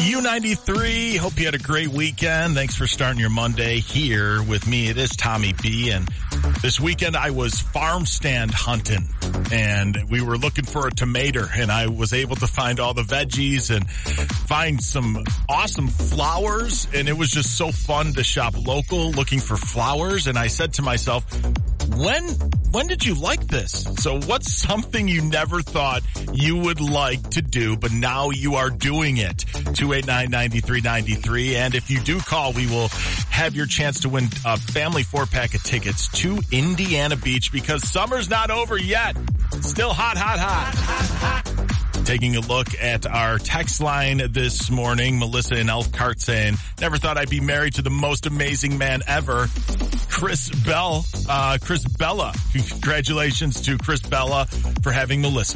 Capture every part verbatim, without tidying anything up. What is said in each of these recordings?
U ninety-three, hope you had a great weekend. Thanks for starting your Monday here with me. It is Tommy B, and this weekend I was farm stand hunting, and we were looking for a tomato, and I was able to find all the veggies and find some awesome flowers, and it was just so fun to shop local looking for flowers. And I said to myself, when when did you like this? So what's something you never thought you would like to do, but now you are doing it? two eight nine, nine three nine three. And if you do call, we will have your chance to win a family four-pack of tickets to Indiana Beach, because summer's not over yet. Still hot, hot, hot. hot, hot, hot. Taking a look at our text line this morning, Melissa in Elkhart saying, never thought I'd be married to the most amazing man ever, Chris Bell, uh, Chris Bella. Congratulations to Chris Bella for having Melissa.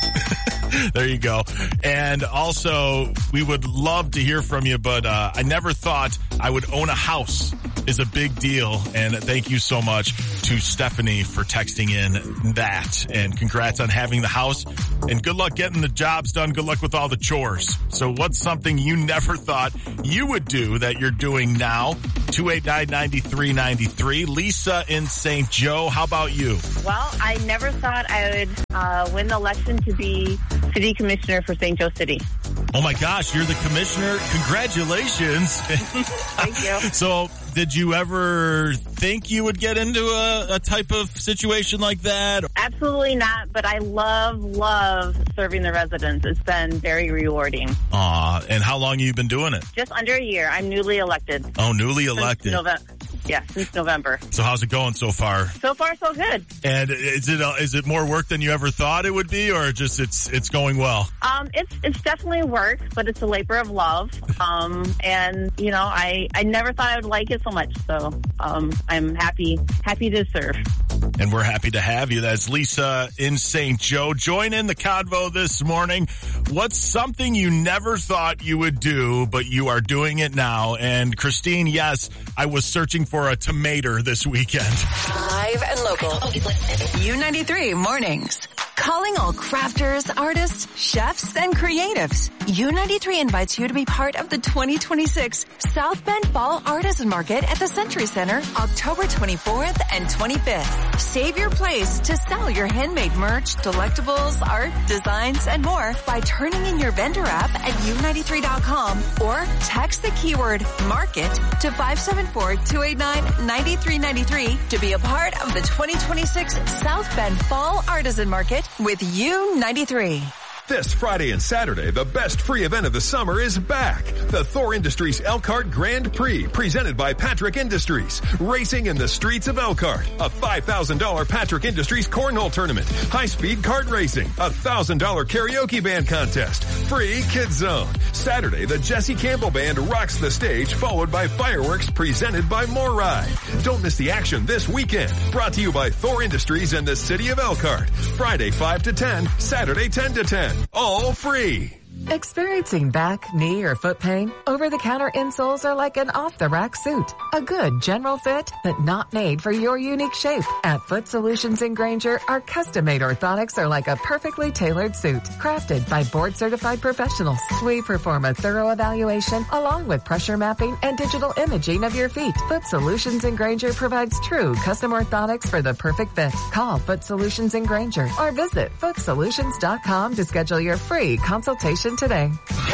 There you go. And also, we would love to hear from you, but uh, I never thought I would own a house is a big deal. And thank you so much to Stephanie for texting in that. And congrats on having the house. And good luck getting the jobs done. Good luck with all the chores. So what's something you never thought you would do that you're doing now? two eight nine, nine three nine three. Lisa in Saint Joe, how about you? Well, I never thought I would uh, win the election to be city commissioner for Saint Joe City. Oh my gosh, you're the commissioner. Congratulations. Thank you. So did you ever think you would get into a, a type of situation like that? Absolutely not, but I love, love serving the residents. It's been very rewarding. Aw, and how long have you been doing it? Just under a year. I'm newly elected. Oh, newly elected. Since November. Yeah, since November. So how's it going so far? So far, so good. And is it uh, is it more work than you ever thought it would be, or just it's it's going well? Um, it's it's definitely work, but it's a labor of love. Um, and you know, I, I never thought I would like it so much. So um, I'm happy happy to serve. And we're happy to have you. That's Lisa in Saint Joe. Join in the convo this morning. What's something you never thought you would do, but you are doing it now? And Christine, yes, I was searching for a tomato this weekend. Live and local. U ninety-three mornings. Calling all crafters, artists, chefs, and creatives. U ninety-three invites you to be part of the twenty twenty-six South Bend Fall Artisan Market at the Century Center, October twenty-fourth and twenty-fifth. Save your place to sell your handmade merch, delectables, art, designs, and more by turning in your vendor app at U ninety-three dot com or text the keyword market to five seven four, two eight nine, nine three nine three to be a part of the twenty twenty-six South Bend Fall Artisan Market with U ninety-three. This Friday and Saturday, the best free event of the summer is back. The Thor Industries Elkhart Grand Prix, presented by Patrick Industries. Racing in the streets of Elkhart. A five thousand dollars Patrick Industries Cornhole Tournament. High-speed kart racing. A one thousand dollars karaoke band contest. Free Kids Zone. Saturday, the Jesse Campbell Band rocks the stage, followed by fireworks presented by More Ride. Don't miss the action this weekend. Brought to you by Thor Industries and the City of Elkhart. Friday five to ten, Saturday ten to ten. All free. Experiencing back, knee, or foot pain? Over-the-counter insoles are like an off-the-rack suit. A good general fit, but not made for your unique shape. At Foot Solutions in Granger, our custom-made orthotics are like a perfectly tailored suit. Crafted by board-certified professionals, we perform a thorough evaluation along with pressure mapping and digital imaging of your feet. Foot Solutions in Granger provides true custom orthotics for the perfect fit. Call Foot Solutions in Granger or visit foot solutions dot com to schedule your free consultation today.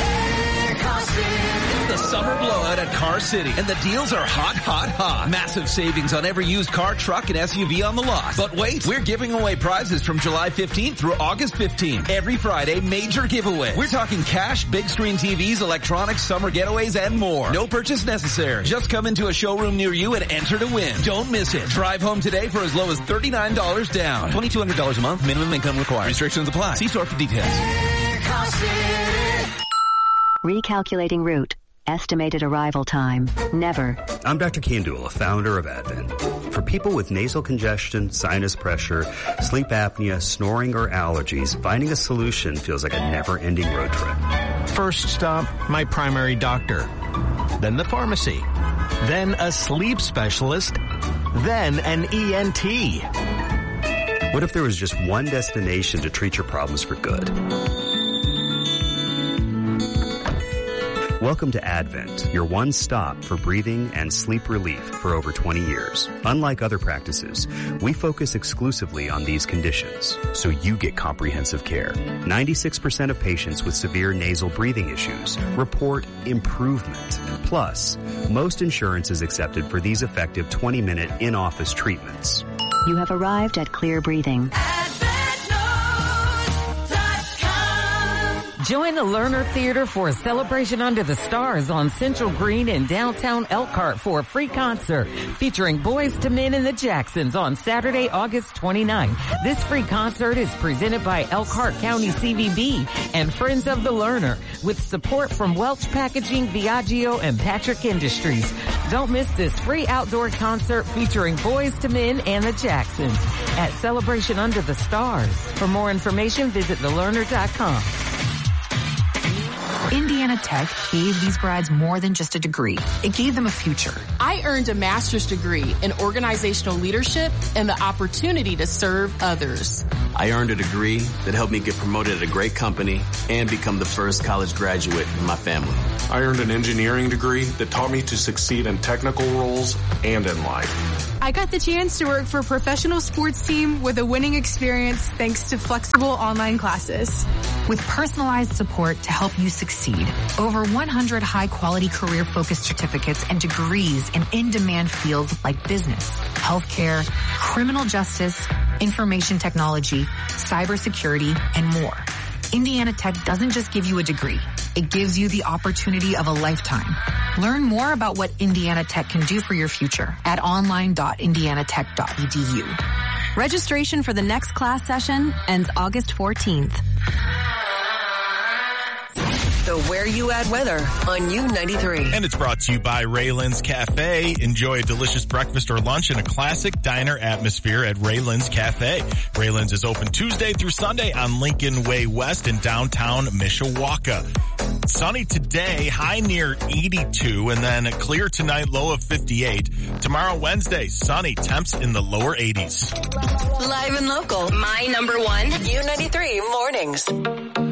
It's the summer blowout at Car City, and the deals are hot, hot, hot. Massive savings on every used car, truck, and S U V on the lot. But wait, we're giving away prizes from July fifteenth through August fifteenth. Every Friday, major giveaway. We're talking cash, big screen T Vs, electronics, summer getaways, and more. No purchase necessary. Just come into a showroom near you and enter to win. Don't miss it. Drive home today for as low as thirty-nine dollars down. twenty-two hundred dollars a month. Minimum income required. Restrictions apply. See store for details. Recalculating route. Estimated arrival time. Never. I'm Doctor Kandula, founder of Advent. For people with nasal congestion, sinus pressure, sleep apnea, snoring, or allergies, finding a solution feels like a never-ending road trip. First stop, my primary doctor. Then the pharmacy. Then a sleep specialist. Then an E N T. What if there was just one destination to treat your problems for good? Welcome to Advent, your one stop for breathing and sleep relief for over twenty years. Unlike other practices, we focus exclusively on these conditions, so you get comprehensive care. ninety-six percent of patients with severe nasal breathing issues report improvement. Plus, most insurance is accepted for these effective twenty-minute in-office treatments. You have arrived at Clear Breathing. Join the Lerner Theater for a celebration under the stars on Central Green in downtown Elkhart for a free concert featuring Boyz two Men and the Jacksons on Saturday, August twenty-ninth. This free concert is presented by Elkhart County C V B and Friends of the Lerner with support from Welch Packaging, Viaggio, and Patrick Industries. Don't miss this free outdoor concert featuring Boyz two Men and the Jacksons at Celebration Under the Stars. For more information, visit the lerner dot com. Indiana Tech gave these grads more than just a degree. It gave them a future. I earned a master's degree in organizational leadership and the opportunity to serve others. I earned a degree that helped me get promoted at a great company and become the first college graduate in my family. I earned an engineering degree that taught me to succeed in technical roles and in life. I got the chance to work for a professional sports team with a winning experience thanks to flexible online classes. With personalized support to help you succeed, over one hundred high-quality career-focused certificates and degrees in in-demand fields like business, healthcare, criminal justice, information technology, cybersecurity, and more. Indiana Tech doesn't just give you a degree. It gives you the opportunity of a lifetime. Learn more about what Indiana Tech can do for your future at online dot indiana tech dot e d u. Registration for the next class session ends August fourteenth. The Where You At weather on U ninety-three. And it's brought to you by Raylan's Cafe. Enjoy a delicious breakfast or lunch in a classic diner atmosphere at Raylan's Cafe. Raylan's is open Tuesday through Sunday on Lincoln Way West in downtown Mishawaka. Sunny today, high near eighty-two, and then clear tonight, low of fifty-eight. Tomorrow, Wednesday, sunny, temps in the lower eighties. Live and local, my number one, U ninety-three Mornings.